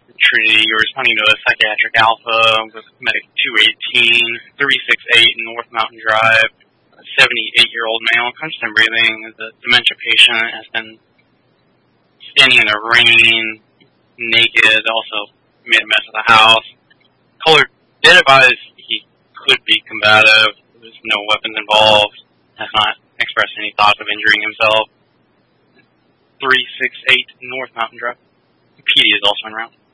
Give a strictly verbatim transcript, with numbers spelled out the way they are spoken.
Trinity. You're responding to a psychiatric alpha with medic two eighteen, three sixty-eight North Mountain Drive. A seventy-eight-year-old male, conscious and breathing. The dementia patient has been standing in the rain, naked, also made a mess of the house. Caller did advise he could be combative. There's no weapons involved. Has not expressed any thoughts of injuring himself. three sixty-eight North Mountain Drive. P D is also en route.